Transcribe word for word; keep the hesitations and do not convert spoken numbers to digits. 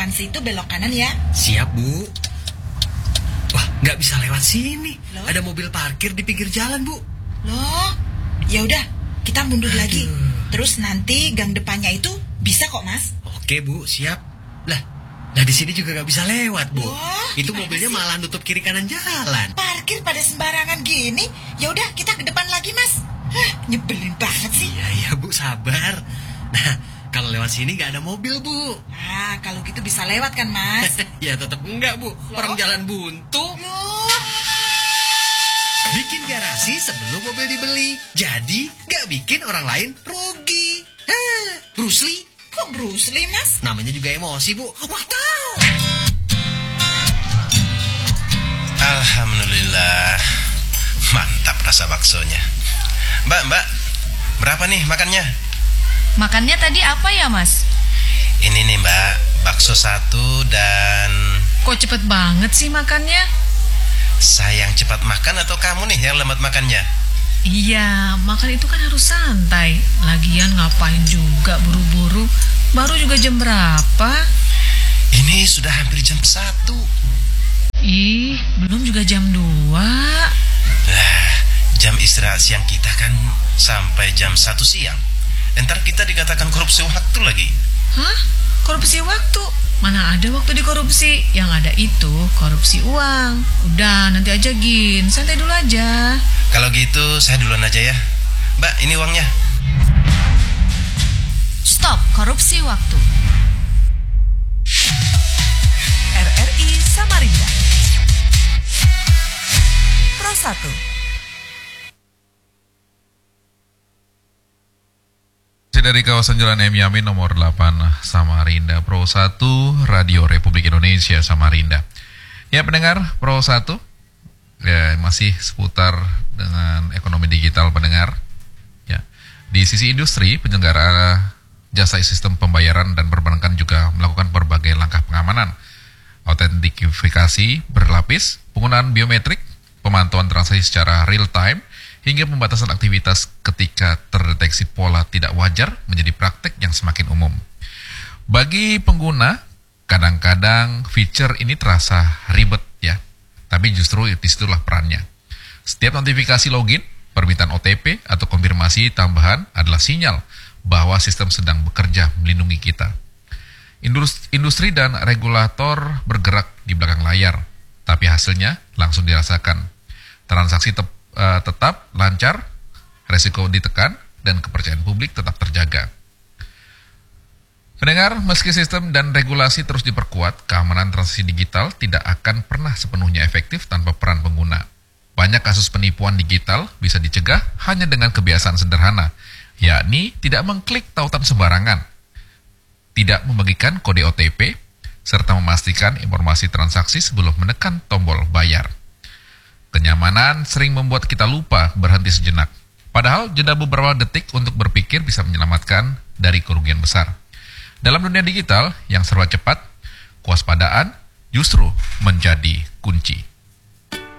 depan situ belok kanan ya. Siap, Bu. Wah, nggak bisa lewat sini. Loh? Ada mobil parkir di pinggir jalan, Bu. Loh, ya udah, kita mundur Aduh. lagi. Terus nanti gang depannya itu bisa kok, Mas. Oke, Bu, siap. Lah, nah di sini juga nggak bisa lewat, Bu. Wah, Itu gimana mobilnya sih? malah nutup kiri kanan jalan. Parkir pada sembarangan gini. Ya udah, kita ke depan lagi, Mas. Hah, nyebelin banget sih. Iya, iya, Bu, sabar. Nah, kalau lewat sini nggak ada mobil, Bu. Nah, kalau gitu bisa lewat kan, Mas? Ya tetap enggak, Bu. Orang jalan buntu. Loh, Bikin garasi sebelum mobil dibeli. Jadi nggak bikin orang lain rugi. Hah, Bruce Lee. kok Bruce Lee, Mas? Namanya juga emosi, Bu. Wah, tahu. Alhamdulillah. Mantap rasa baksonya. Mbak, mbak, berapa nih makannya? Makannya tadi apa ya, Mas? Ini nih mbak, bakso satu dan... Kok cepet banget sih makannya? Saya yang cepat makan atau kamu nih yang lambat makannya? Iya, makan itu kan harus santai. Lagian ngapain juga buru-buru? Baru juga jam berapa? Ini sudah hampir jam satu. Ih, belum juga jam dua. Lah, jam istirahat siang kita kan sampai jam satu siang. Ntar kita dikatakan korupsi waktu lagi. Hah? Korupsi waktu? Mana ada waktu dikorupsi? Yang ada itu korupsi uang. Udah, nanti aja Gin, santai dulu aja. Kalau gitu saya duluan aja ya. Mbak, ini uangnya. Stop korupsi waktu. R R I Samarinda Pro satu. Dari kawasan Jalan M. Yamin nomor delapan Samarinda, Pro satu Radio Republik Indonesia Samarinda. Ya pendengar Pro satu, ya masih seputar dengan ekonomi digital pendengar. Ya, di sisi industri, penyelenggara jasa sistem pembayaran dan perbankan juga melakukan berbagai langkah pengamanan, autentifikasi berlapis, penggunaan biometrik, pemantauan transaksi secara real time, hingga pembatasan aktivitas ketika terdeteksi pola tidak wajar menjadi praktek yang semakin umum. Bagi pengguna, kadang-kadang fitur ini terasa ribet ya, tapi justru disitulah perannya. Setiap notifikasi login, permintaan O T P atau konfirmasi tambahan adalah sinyal bahwa sistem sedang bekerja melindungi kita. Industri dan regulator bergerak di belakang layar, tapi hasilnya langsung dirasakan. Transaksi te- uh, tetap lancar, resiko ditekan, dan kepercayaan publik tetap terjaga. Pendengar, meski sistem dan regulasi terus diperkuat, keamanan transaksi digital tidak akan pernah sepenuhnya efektif tanpa peran pengguna. Banyak kasus penipuan digital bisa dicegah hanya dengan kebiasaan sederhana, yakni tidak mengklik tautan sembarangan, tidak membagikan kode O T P, serta memastikan informasi transaksi sebelum menekan tombol bayar. Kenyamanan sering membuat kita lupa berhenti sejenak. Padahal jeda beberapa detik untuk berpikir bisa menyelamatkan dari kerugian besar. Dalam dunia digital yang serba cepat, kewaspadaan justru menjadi kunci.